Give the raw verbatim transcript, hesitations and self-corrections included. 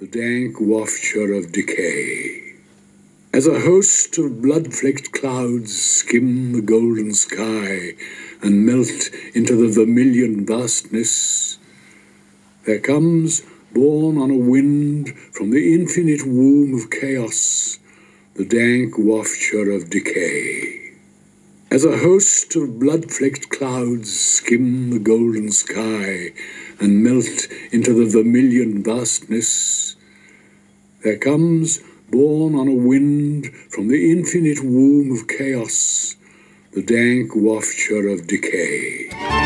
the dank wafture of decay. As a host of blood-flecked clouds skim the golden sky and melt into the vermilion vastness, there comes, borne on a wind from the infinite womb of chaos, the dank wafture of decay. As a host of blood-flecked clouds skim the golden sky and melt into the vermilion vastness, there comes, borne on a wind from the infinite womb of chaos, the dank wafture of decay.